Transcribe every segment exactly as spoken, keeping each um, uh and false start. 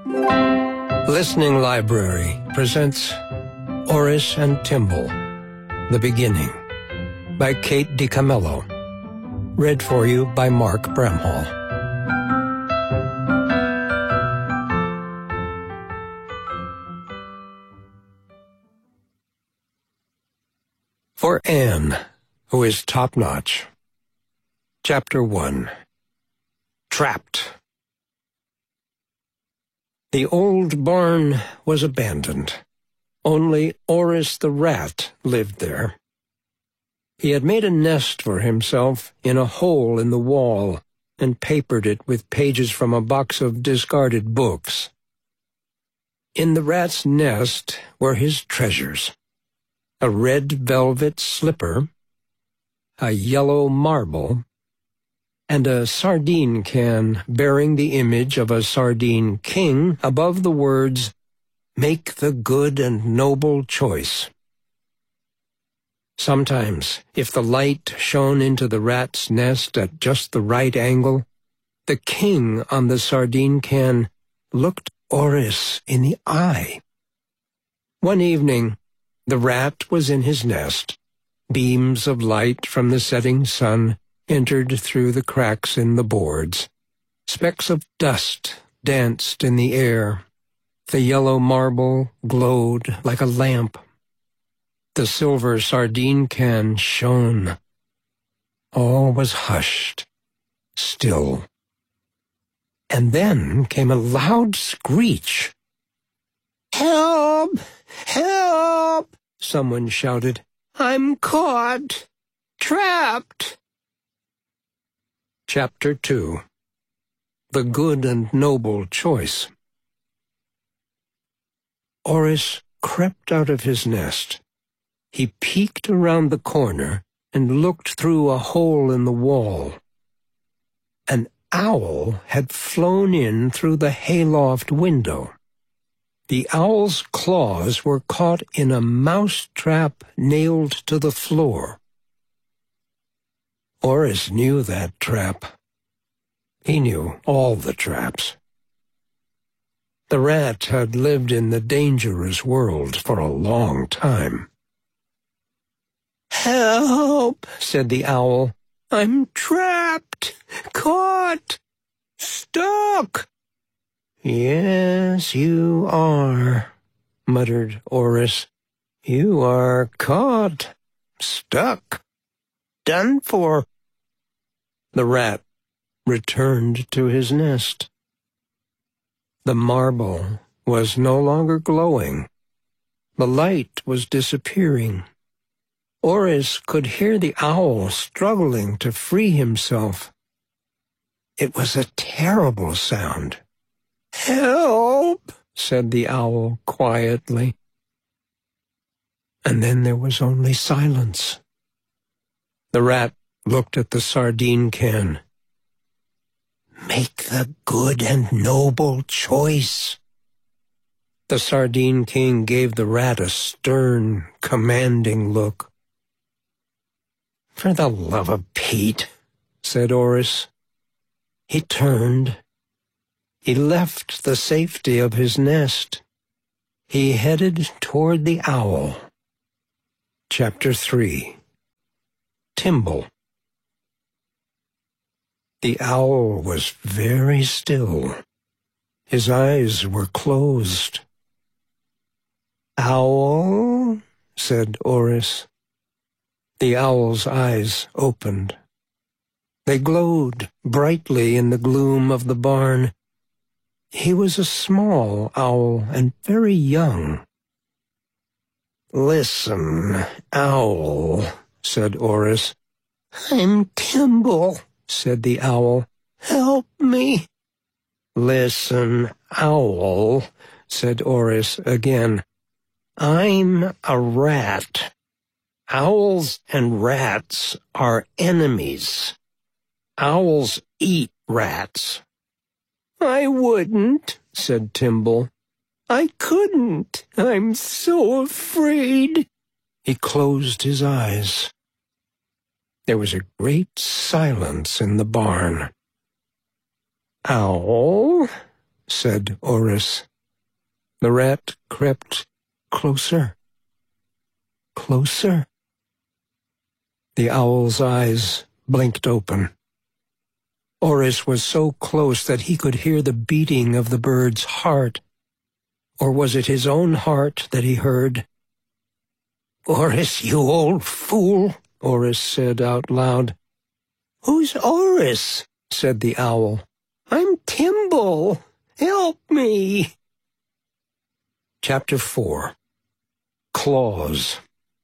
Listening Library presents Oris and Timble, The Beginning, by Kate DiCamillo. Read for you by Mark Bramhall. For Anne, who is top-notch. Chapter one. Trapped. The old barn was abandoned. Only Oris the rat lived there. He had made a nest for himself in a hole in the wall and papered it with pages from a box of discarded books. In the rat's nest were his treasures: a red velvet slipper, a yellow marble, and a sardine can bearing the image of a sardine king above the words, "Make the good and noble choice." Sometimes, if the light shone into the rat's nest at just the right angle, the king on the sardine can looked Oris in the eye. One evening, the rat was in his nest. Beams of light from the setting sun entered through the cracks in the boards. Specks of dust danced in the air. The yellow marble glowed like a lamp. The silver sardine can shone. All was hushed, still. And then came a loud screech. "Help! Help!" someone shouted. "I'm caught! Trapped!" Chapter two. The Good and Noble Choice. Oris crept out of his nest. He peeked around the corner and looked through a hole in the wall. An owl had flown in through the hayloft window. The owl's claws were caught in a mouse trap nailed to the floor. Oris knew that trap. He knew all the traps. The rat had lived in the dangerous world for a long time. "Help!" said the owl. "I'm trapped, caught, stuck." "Yes, you are," muttered Oris. "You are caught, stuck, done for." The rat returned to his nest. The marble was no longer glowing. The light was disappearing. Oris could hear the owl struggling to free himself. It was a terrible sound. "Help!" said the owl quietly. And then there was only silence. The rat looked at the sardine can. "Make the good and noble choice." The sardine king gave the rat a stern, commanding look. "For the love of Pete," said Oris. He turned. He left the safety of his nest. He headed toward the owl. Chapter three. Timble. The owl was very still. His eyes were closed. "Owl," said Oris. The owl's eyes opened. They glowed brightly in the gloom of the barn. He was a small owl and very young. "Listen, owl," said Oris. "I'm Timble," said the owl. "Help me." "Listen, owl," said Oris again. "I'm a rat. Owls and rats are enemies. Owls eat rats." "I wouldn't," said Timble. "I couldn't. I'm so afraid." He closed his eyes. There was a great silence in the barn. "Owl," said Orris. The rat crept closer, closer. The owl's eyes blinked open. Orris was so close that he could hear the beating of the bird's heart. Or was it his own heart that he heard? "Orris, you old fool," Orris said out loud. "Who's Orris?" said the owl. "I'm Timble. Help me." Chapter four. Claws.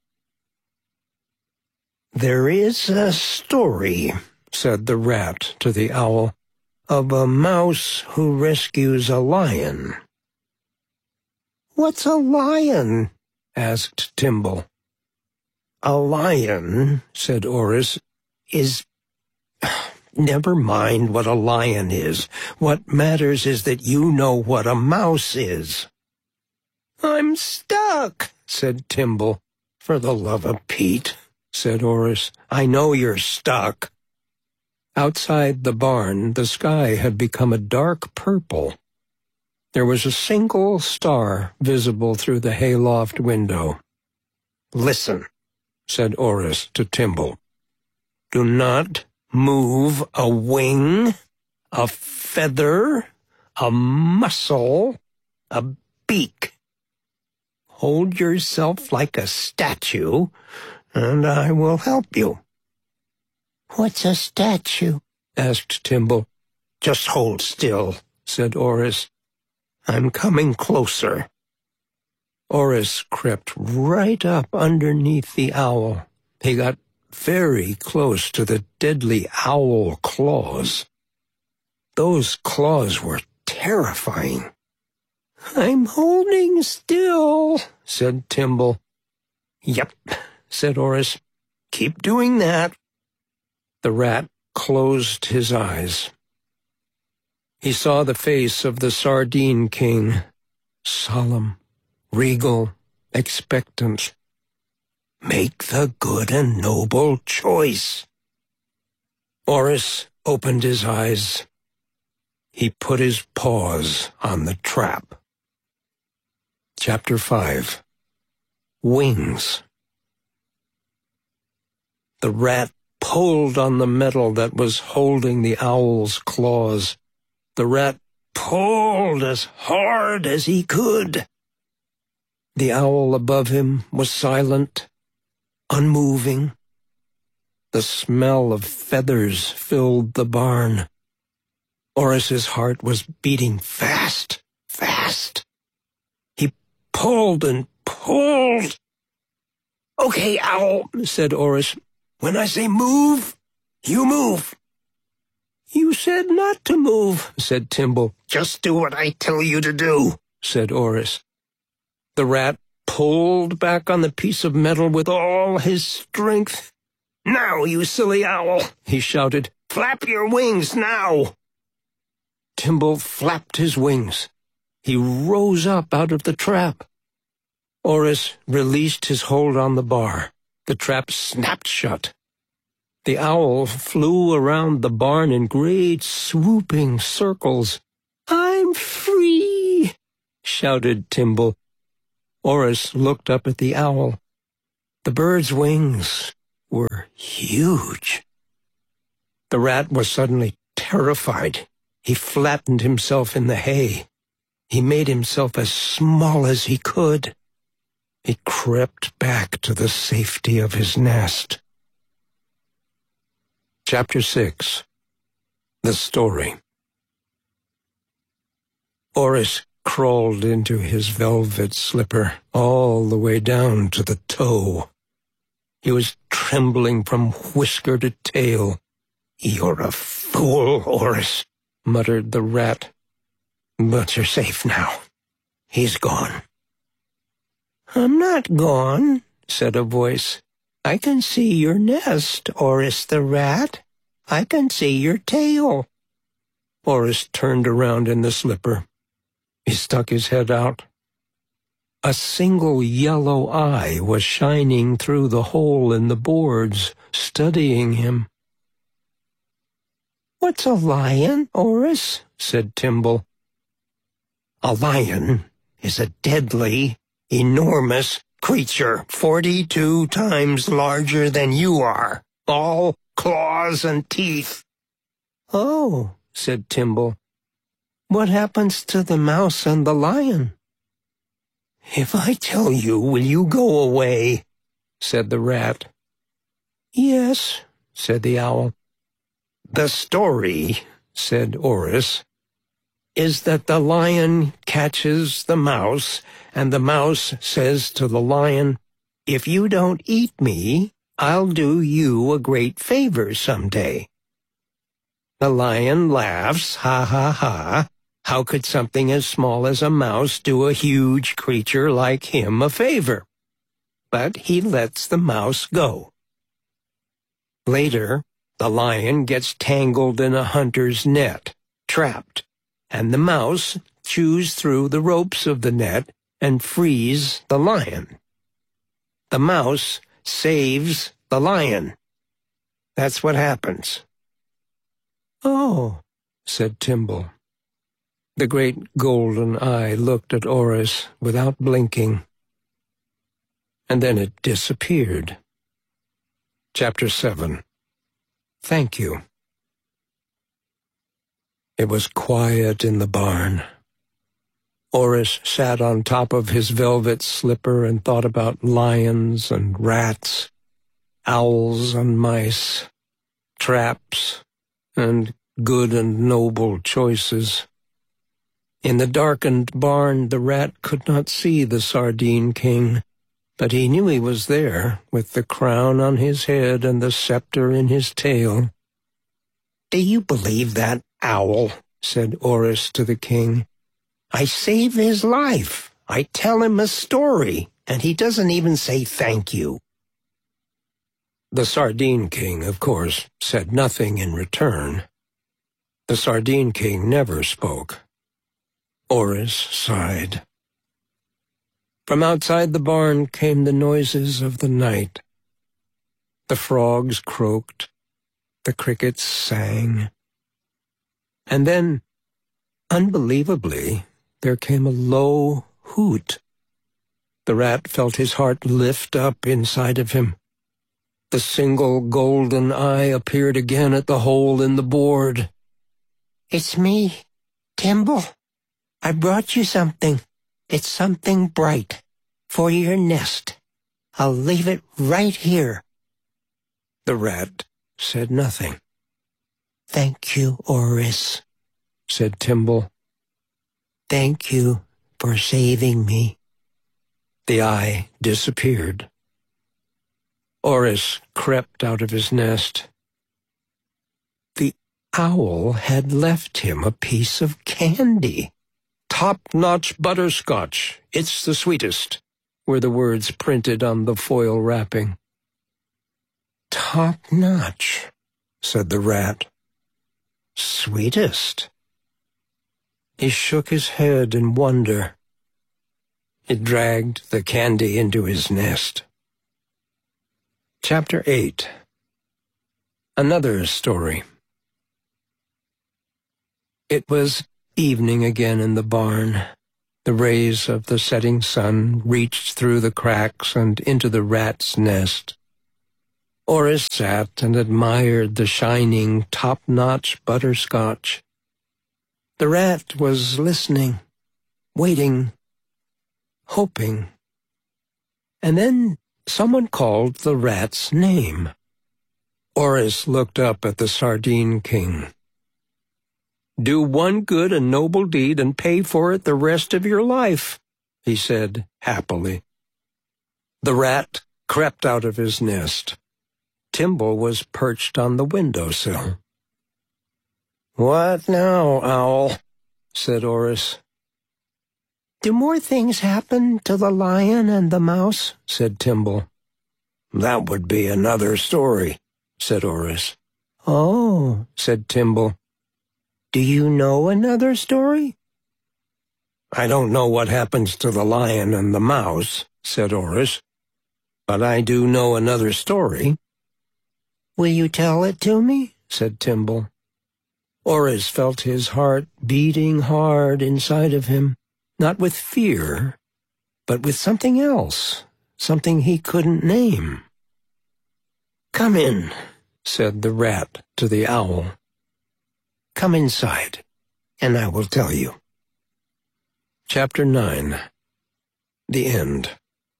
"There is a story," said the rat to the owl, "of a mouse who rescues a lion." "What's a lion?" asked Timble. "A lion," said Orris, "is... Never mind what a lion is. What matters is that you know what a mouse is." "I'm stuck," said Timble. "For the love of Pete," said Orris, "I know you're stuck." Outside the barn, the sky had become a dark purple. There was a single star visible through the hayloft window. "Listen," said Orris to Timble. "Do not move a wing, a feather, a muscle, a beak. Hold yourself like a statue, and I will help you." "What's a statue?" asked Timble. "Just hold still," said Orris. "I'm coming closer." Orris crept right up underneath the owl. He got very close to the deadly owl claws. Those claws were terrifying. "I'm holding still," said Timble. "Yep," said Orris. "Keep doing that." The rat closed his eyes. He saw the face of the Sardine King, solemn, regal, expectant. "Make the good and noble choice." Orris opened his eyes. He put his paws on the trap. Chapter five. Wings. The rat pulled on the metal that was holding the owl's claws. The rat pulled as hard as he could. The owl above him was silent, unmoving. The smell of feathers filled the barn. Orris's heart was beating fast, fast. He pulled and pulled. "Okay, owl," said Orris. "When I say move, you move." "You said not to move," said Timble. "Just do what I tell you to do," said Orris. The rat pulled back on the piece of metal with all his strength. "Now, you silly owl," he shouted. "Flap your wings now." Timble flapped his wings. He rose up out of the trap. Orris released his hold on the bar. The trap snapped shut. The owl flew around the barn in great swooping circles. "I'm free," shouted Timble. Orris looked up at the owl. The bird's wings were huge. The rat was suddenly terrified. He flattened himself in the hay. He made himself as small as he could. He crept back to the safety of his nest. Chapter six. The Story. Orris crawled into his velvet slipper all the way down to the toe. He was trembling from whisker to tail. "You're a fool, Orris," muttered the rat. "But you're safe now. He's gone." "I'm not gone," said a voice. "I can see your nest, Orris the rat. I can see your tail." Orris turned around in the slipper. He stuck his head out. A single yellow eye was shining through the hole in the boards, studying him. "What's a lion, Orris?" said Timble. A lion is a deadly, enormous creature forty-two times larger than you are, all claws and teeth." "Oh," said Timble. "What happens to the mouse and the lion?" "If I tell you, will you go away?" said the rat. "Yes," said the owl. "The story," said Orris, "is that the lion catches the mouse, and the mouse says to the lion, 'If you don't eat me, I'll do you a great favor someday.' The lion laughs, ha ha ha. How could something as small as a mouse do a huge creature like him a favor? But he lets the mouse go. Later, the lion gets tangled in a hunter's net, trapped, and the mouse chews through the ropes of the net and frees the lion. The mouse saves the lion. That's what happens." "Oh," said Timble. The great golden eye looked at Orris without blinking, and then it disappeared. Chapter seven. Thank You. It was quiet in the barn. Orris sat on top of his velvet slipper and thought about lions and rats, owls and mice, traps, and good and noble choices. In the darkened barn, the rat could not see the Sardine King, but he knew he was there, with the crown on his head and the scepter in his tail. "Do you believe that, owl?" said Orris to the king. "I save his life. I tell him a story, and he doesn't even say thank you." The Sardine King, of course, said nothing in return. The Sardine King never spoke. Orris sighed. From outside the barn came the noises of the night. The frogs croaked, the crickets sang. And then, unbelievably, there came a low hoot. The rat felt his heart lift up inside of him. The single golden eye appeared again at the hole in the board. "It's me, Timble. I brought you something. It's something bright for your nest. I'll leave it right here." The rat said nothing. "Thank you, Orris," said Timble. "Thank you for saving me." The eye disappeared. Orris crept out of his nest. The owl had left him a piece of candy. "Top-notch butterscotch. It's the sweetest," were the words printed on the foil wrapping. "Top-notch," said the rat. "Sweetest?" He shook his head in wonder. He dragged the candy into his nest. Chapter eight. Another Story. It was evening again in the barn. The rays of the setting sun reached through the cracks and into the rat's nest. Orris sat and admired the shining, top-notch butterscotch. The rat was listening, waiting, hoping. And then someone called the rat's name. Orris looked up at the Sardine King. "Do one good and noble deed and pay for it the rest of your life," he said happily. The rat crept out of his nest. Timble was perched on the windowsill. "What now, owl?" said Orris. "Do more things happen to the lion and the mouse?" said Timble. "That would be another story," said Orris. "Oh," said Timble. "Do you know another story?" "I don't know what happens to the lion and the mouse," said Orris, "but I do know another story." "Will you tell it to me?" said Timble. Orris felt his heart beating hard inside of him. not with fear, but with something else, something he couldn't name. "Come in," said the rat to the owl. "Come inside, and I will tell you." Chapter nine. The End.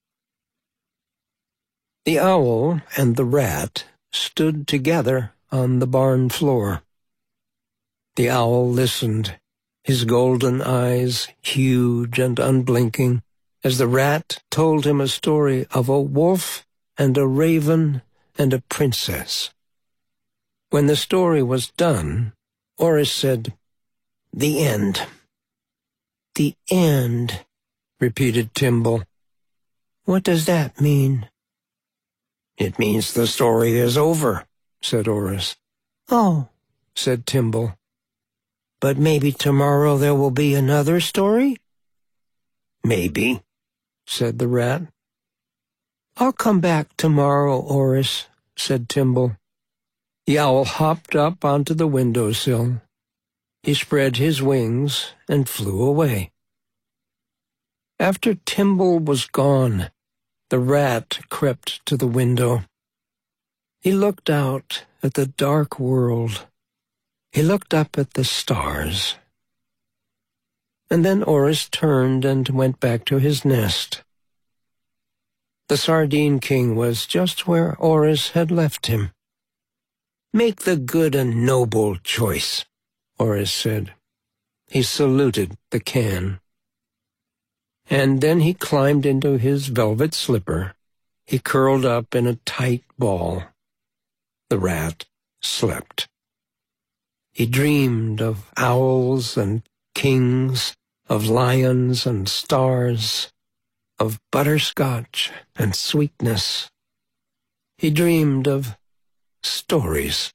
The owl and the rat stood together on the barn floor. The owl listened, his golden eyes huge and unblinking, as the rat told him a story of a wolf and a raven and a princess. When the story was done, Orris said, "The end." "The end," repeated Timble. "What does that mean?" "It means the story is over," said Orris. "Oh," said Timble. "But maybe tomorrow there will be another story?" "Maybe," said the rat. "I'll come back tomorrow, Orris," said Timble. The owl hopped up onto the windowsill. He spread his wings and flew away. After Timble was gone, the rat crept to the window. He looked out at the dark world. He looked up at the stars. And then Orris turned and went back to his nest. The Sardine King was just where Orris had left him. "Make the good and noble choice," Orris said. He saluted the can. And then he climbed into his velvet slipper. He curled up in a tight ball. The rat slept. He dreamed of owls and kings, of lions and stars, of butterscotch and sweetness. He dreamed of stories.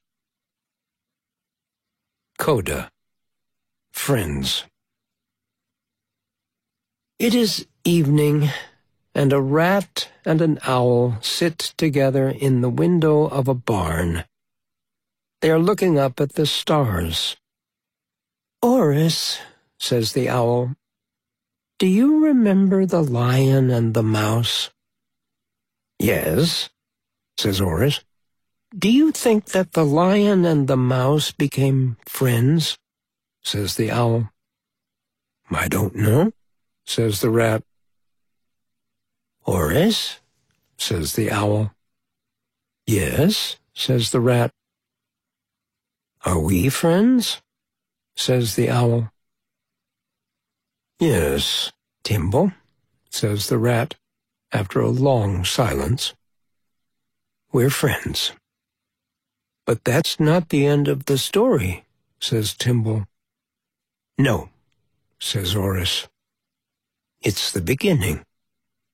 Coda. Friends. It is evening, and a rat and an owl sit together in the window of a barn. They are looking up at the stars. "Orris," says the owl, "do you remember the lion and the mouse?" "Yes," says Orris. "Do you think that the lion and the mouse became friends?" says the owl. "I don't know," says the rat. "Orris," says the owl. "Yes," says the rat. "Are we friends?" says the owl. "Yes, Timble," says the rat, after a long silence. "We're friends." "But that's not the end of the story," says Timble. "No," says Orris. "It's the beginning."